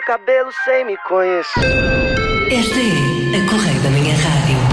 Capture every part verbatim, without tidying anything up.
cabelo sem me conhecer. Esta é a Correio da Manhã Rádio.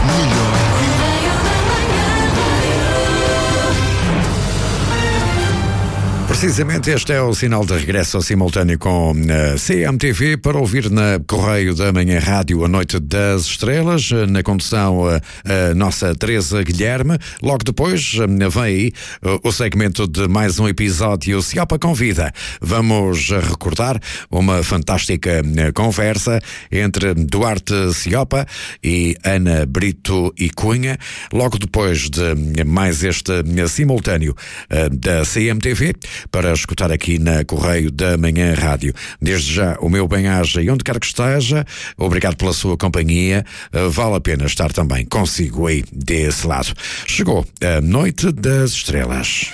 Precisamente este é o sinal de regresso ao simultâneo com a C M T V para ouvir na Correio da Manhã Rádio a Noite das Estrelas, na condução a, a nossa Teresa Guilherme. Logo depois vem aí o segmento de mais um episódio Ciopa Convida. Vamos recordar uma fantástica conversa entre Duarte Ciopa e Ana Brito e Cunha. Logo depois de mais este simultâneo da C M T V, para escutar aqui na Correio da Manhã Rádio. Desde já, o meu bem-aja e onde quer que esteja, obrigado pela sua companhia. Vale a pena estar também consigo aí desse lado. Chegou a Noite das Estrelas.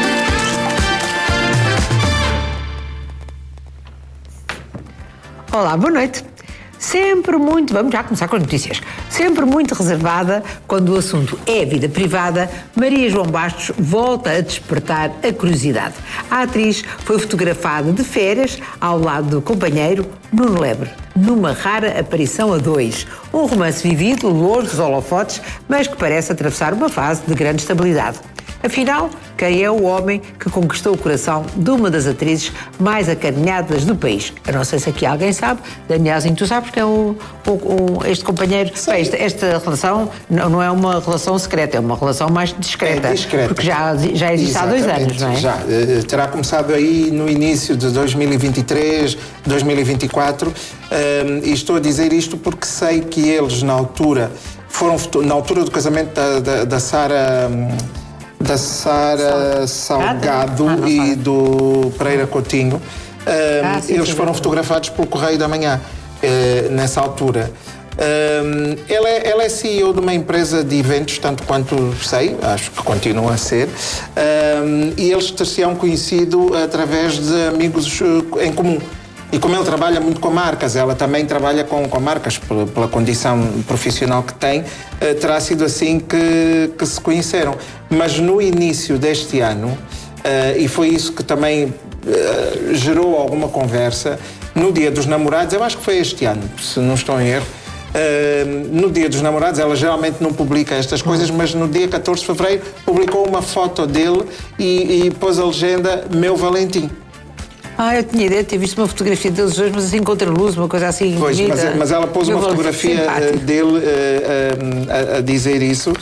Olá, boa noite. Sempre muito, vamos já começar com as notícias, sempre muito reservada quando o assunto é vida privada, Maria João Bastos volta a despertar a curiosidade. A atriz foi fotografada de férias ao lado do companheiro Nuno Lebre, numa rara aparição a dois. Um romance vivido, longe dos holofotes, mas que parece atravessar uma fase de grande estabilidade. Afinal, quem é o homem que conquistou o coração de uma das atrizes mais acarinhadas do país? Eu não sei se aqui alguém sabe. Danielzinho, tu sabes que é o, o, o, este companheiro... Bem, esta, esta relação não, não é uma relação secreta, é uma relação mais discreta. É discreta. Porque já, já existe há dois anos, não é? Já. Uh, terá começado aí no início de dois mil e vinte e três, dois mil e vinte e quatro. Uh, e estou a dizer isto porque sei que eles, na altura, foram... Na altura do casamento da, da, da Sara... Um, da Sara Salgado ah, e do Pereira Coutinho, uh, ah, sim, eles sim, foram sim. fotografados pelo Correio da Manhã, uh, nessa altura. Uh, ela, é, ela é C E O de uma empresa de eventos, tanto quanto sei, acho que continua a ser, uh, e eles ter-se-ão conhecido através de amigos em comum. E como ele trabalha muito com marcas, ela também trabalha com, com marcas, pela, pela condição profissional que tem, eh, terá sido assim que, que se conheceram. Mas no início deste ano, eh, e foi isso que também eh, gerou alguma conversa, no Dia dos Namorados, eu acho que foi este ano, se não estou em erro, eh, no Dia dos Namorados, ela geralmente não publica estas coisas, mas no dia catorze de fevereiro publicou uma foto dele e, e pôs a legenda Meu Valentim. Ah, eu tinha ideia de ter visto uma fotografia deles dois, mas assim contra a luz, uma coisa assim pois, bonita. Mas, mas ela pôs uma fotografia simpático. dele uh, a, a dizer isso. Uh,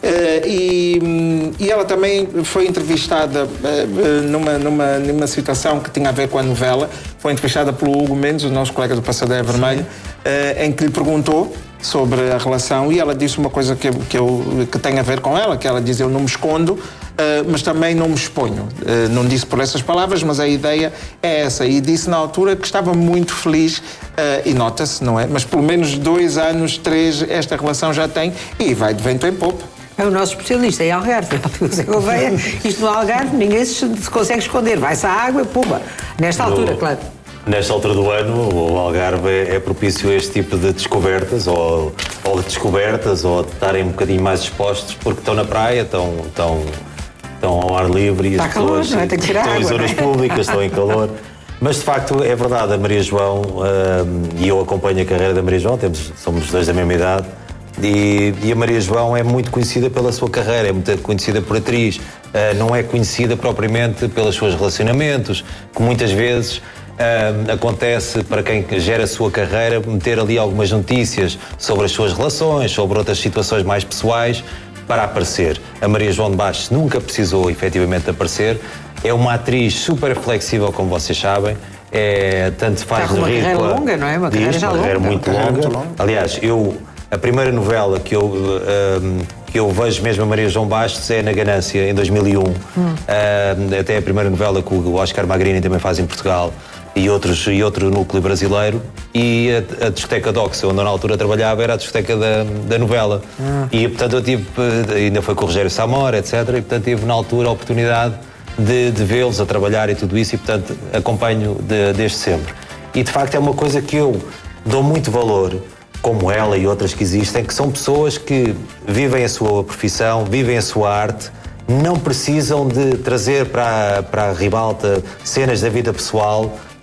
e, e ela também foi entrevistada uh, numa, numa, numa situação que tinha a ver com a novela. Foi entrevistada pelo Hugo Mendes, o nosso colega do Passadeira Vermelho, uh, em que lhe perguntou sobre a relação e ela disse uma coisa que, que, eu, que tem a ver com ela, que ela diz: eu não me escondo, uh, mas também não me exponho. Uh, não disse por essas palavras, mas a ideia é essa. E disse na altura que estava muito feliz, uh, e nota-se, não é? Mas pelo menos dois anos, três, esta relação já tem e vai de vento em popa. É o nosso especialista em Algarve. Isto no Algarve ninguém se consegue esconder. Vai-se à água e pumba. Nesta no... altura, claro. Nesta altura do ano, o Algarve é propício a este tipo de descobertas, ou, ou de descobertas, ou de estarem um bocadinho mais expostos, porque estão na praia, estão, estão, estão ao ar livre e Está as calor, pessoas não é? Tem que tirar estão água, em zonas não é? públicas, estão em calor. Mas, de facto, é verdade, a Maria João, um, e eu acompanho a carreira da Maria João, temos, somos dois da mesma idade, e, e a Maria João é muito conhecida pela sua carreira, é muito conhecida por atriz, uh, não é conhecida propriamente pelos seus relacionamentos, que muitas vezes... Uh, acontece para quem gera a sua carreira meter ali algumas notícias sobre as suas relações, sobre outras situações mais pessoais para aparecer. A Maria João de Bastos nunca precisou efetivamente aparecer, é uma atriz super flexível, como vocês sabem, é, tanto faz de rir. Uma carreira pela, longa, não é? Uma carreira diz, já uma carreira longa. muito uma longa. muito longa. Aliás, eu, a primeira novela que eu, uh, que eu vejo mesmo a Maria João Bastos é Na Ganância, em dois mil e um. Hum. Uh, até a primeira novela que o Oscar Magrini também faz em Portugal. E, outros, e outro núcleo brasileiro, e a, a discoteca Dox, onde eu na altura trabalhava, era a discoteca da, da novela. Ah. E, portanto, eu tive, ainda foi com o Rogério Samora, etcétera, e, portanto, tive na altura a oportunidade de, de vê-los a trabalhar e tudo isso, e, portanto, acompanho de, desde sempre. E, de facto, é uma coisa que eu dou muito valor, como ela e outras que existem, que são pessoas que vivem a sua profissão, vivem a sua arte, não precisam de trazer para, para a ribalta cenas da vida pessoal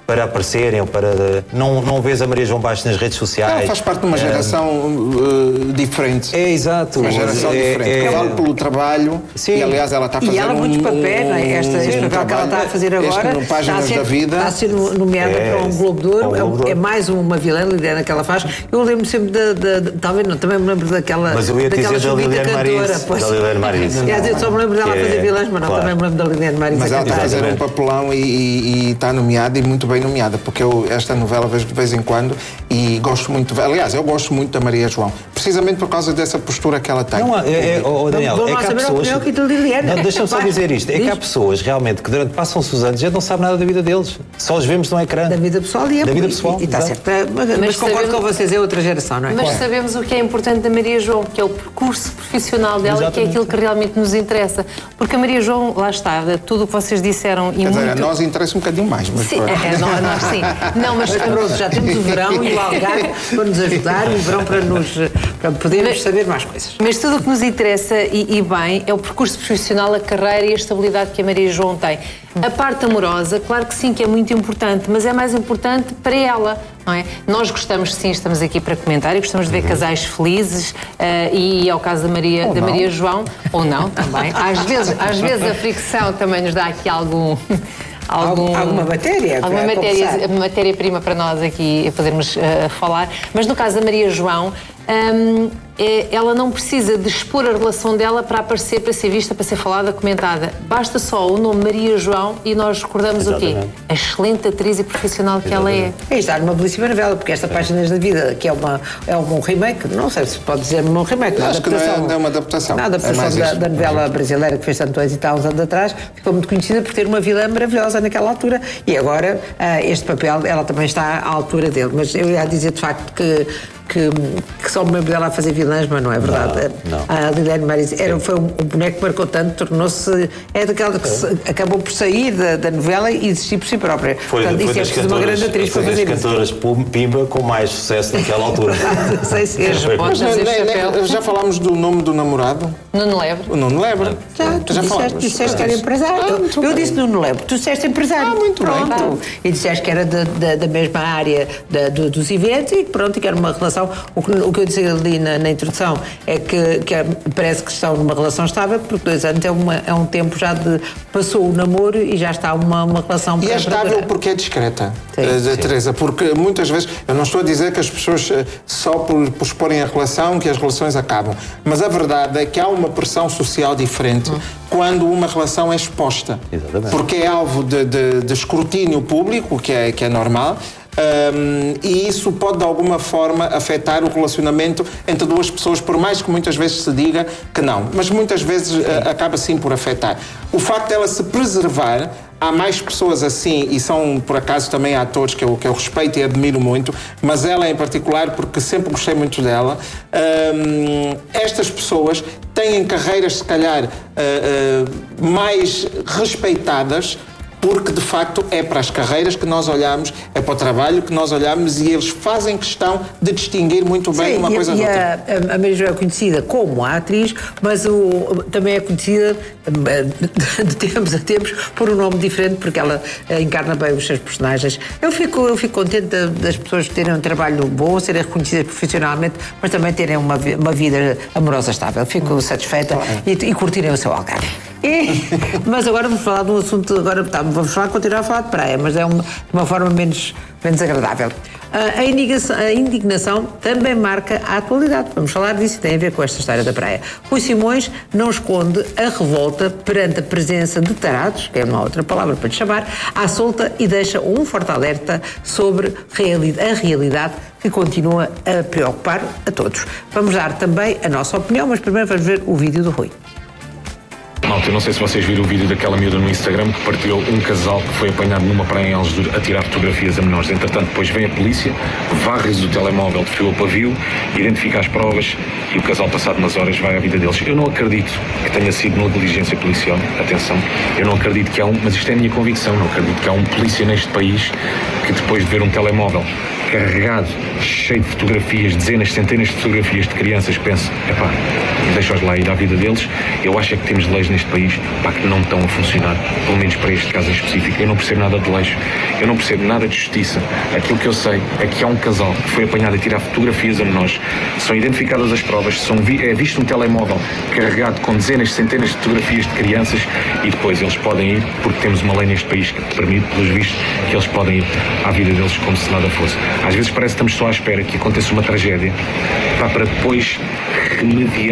para aparecerem ou para... Não, não vês a Maria João Bastos nas redes sociais. Ela faz parte de uma geração uh, diferente. É, exato. Uma geração é, diferente. É, Vale pelo trabalho. Sim. E, aliás, ela está a fazer E ela um... muitos papéis, não é? Este, este um papel que ela está a fazer agora este no Páginas está a ser, da Vida. está a ser nomeada É, para um Globo de Ouro. um É, Globo de Ouro. é mais uma vilã, Liliana, que ela faz. Eu lembro sempre da... da, da talvez não, também me lembro daquela... Mas eu ia daquela dizer da subida Liliane cantora, Maris. pois. Da Liliane Maris. Quer dizer, só me lembro dela a fazer É, vilãs, mas não, claro. também me lembro da Liliane Maris Mas a ela está a cantar. fazer um papelão e, e, e está nomeada, e muito bem nomeada, porque eu esta novela vejo de vez em quando e gosto muito. Aliás, eu gosto muito da Maria João, precisamente por causa dessa postura que ela tem. Não, é, é, oh, Daniel, Vamos é lá que há saber a pessoas... opinião aqui da Liliane. Não, deixa-me só Vai, dizer isto. É diz. que há pessoas realmente que durante passam-se os anos e já não sabem nada da vida deles. Só os vemos no ecrã. Da vida pessoal e é Da vida e- pessoal, E está exato. certo. Mas, mas, Mas concordo sabemos- com vocês, é outra geração, não é? Mas sabemos o que é importante da Maria João, que é o percurso profissional dela, Exatamente. que é aquilo que realmente nos interessa. Porque a Maria João, lá está, tudo o que vocês disseram e Quer muito... dizer, a nós interessa um bocadinho mais, mas Sim, pronto. é, é, não, nós sim. Não, mas, Mas pronto, já temos o verão e o Algarve para nos ajudar e o verão para, nos, para podermos Mas- saber mais coisas. mas tudo o que nos interessa e, e bem é o percurso profissional, a carreira e a estabilidade que a Maria João tem. A parte amorosa, claro que sim, que é muito importante, mas é mais importante para ela, não é? Nós gostamos, sim, estamos aqui para comentar e gostamos de ver casais felizes eh, e é o caso da Maria, da Maria João, ou não, também. Às vezes, às vezes a fricção também nos dá aqui algum... Algum- alguma matéria alguma para matéria, conversar. matéria-prima para nós aqui podermos eh, falar. Mas no caso da Maria João, hum, é- ela não precisa de expor a relação dela para aparecer, para ser vista, para ser falada, comentada. Basta só o nome Maria João e nós recordamos o quê? Exatamente. A excelente atriz e profissional que ela é. E está numa belíssima novela, porque esta Páginas da Vida, que é, uma, é um remake, não sei se pode dizer um remake, uma Acho que não é- adaptação. não é uma adaptação. Não, a É adaptação mais da, isso. da novela brasileira que fez tanto êxito há uns anos atrás, ficou muito conhecida por ter uma vilã maravilhosa naquela altura. E agora, ah, este papel, ela também está à altura dele. Mas eu ia dizer, de facto, que. Que, que só me lembro dela a fazer vilãs, mas não é verdade. Não, não. A Liliane Maris era, foi um, um boneco que marcou tanto, tornou-se. É daquela que se- acabou por sair da, da novela e existir por si própria. Foi, Portanto, foi isso é das preciso uma cantoras, grande atriz para foi das fazer isso. cantoras pum- Pimba com mais sucesso naquela altura. Sei se é. Foi. Podes Mas, fazer nem- nem- chapéu. já falámos do nome do namorado? Nuno Lebre. O Nuno Lebre. Já, tu disseste, falámos. disseste que era empresário. Ah, eu muito eu bem. disse Nuno Lebre, tu disseste empresário. Ah, muito bem. pronto. E disseste que era da, da, da mesma área da- do- dos eventos e que pronto, e que era uma relação. O que, o que eu disse ali na, na introdução é que, que é- parece que estão numa relação estável, porque dois anos é, uma, é um tempo já de. Passou o namoro e já está uma, uma relação. E é para- estável para- porque é discreta, Sim, eh, sim. Teresa, porque muitas vezes, eu não estou a dizer que as pessoas eh, só por, por exporem a relação que as relações acabam, mas a verdade é que há uma pressão social diferente Hum. quando uma relação é exposta, Exatamente. porque é alvo de, de- de escrutínio público, que é, que é normal. hum, e isso pode de alguma forma afetar o relacionamento entre duas pessoas, por mais que muitas vezes se diga que não, mas muitas vezes eh, acaba sim por afetar. O facto dela se preservar, há mais pessoas assim, e são por acaso também atores que eu, que eu respeito e admiro muito, mas ela em particular, porque sempre gostei muito dela. hum, estas pessoas têm carreiras se calhar eh, eh, mais respeitadas, porque de facto é para as carreiras que nós olhamos, é para o trabalho que nós olhamos, e eles fazem questão de distinguir muito bem Sim, uma e, coisa e da outra. a, a Maria João é conhecida como a atriz, mas o, também é conhecida eh, de tempos a tempos por um nome diferente, porque ela eh, encarna bem os seus personagens. Eu fico, eu fico contente de- das pessoas terem um trabalho bom, serem reconhecidas profissionalmente, mas também terem uma, vi- uma vida amorosa estável. Fico satisfeita e, e curtirem o seu Algarve. E- mas agora vamos falar de um assunto, agora tá, vamos falar, continuar a falar de praia, mas é uma, de uma forma menos, menos agradável. Ah, a, indignação, a indignação também marca a atualidade. Vamos falar disso, tem a ver com esta história da praia. Rui Simões não esconde a revolta perante a presença de tarados, que é uma outra palavra para lhe chamar, à solta, e deixa um forte alerta sobre reali- a realidade que continua a preocupar a todos. Vamos dar também a nossa opinião, mas primeiro vamos ver o vídeo do Rui. Malta, eu não sei se vocês viram o vídeo daquela miúda no Instagram que partilhou um casal que foi apanhado numa praia em Algesur a tirar fotografias a menores. Entretanto, depois vem a polícia, varre-lhes o telemóvel de fio a pavio, identifica as provas e o casal, passado umas horas, vai à vida deles. Eu não acredito que tenha sido negligência policial, atenção, eu não acredito que há um, mas isto é a minha convicção, não acredito que há um polícia neste país que depois de ver um telemóvel carregado, cheio de fotografias, dezenas, centenas de fotografias de crianças, penso, epá, deixa-os lá ir à vida deles. Eu acho é que temos leis neste país, pá, que não estão a funcionar, pelo menos para este caso em específico. Eu não percebo nada de leis, eu não percebo nada de justiça. Aquilo que eu sei é que há um casal que foi apanhado a tirar fotografias a menores, são identificadas as provas, são vi- é visto um telemóvel carregado com dezenas, centenas de fotografias de crianças e depois eles podem ir, porque temos uma lei neste país que permite, pelos vistos, que eles podem ir à vida deles como se nada fosse. Às vezes parece que estamos só à espera que aconteça uma tragédia, pá, para depois remediar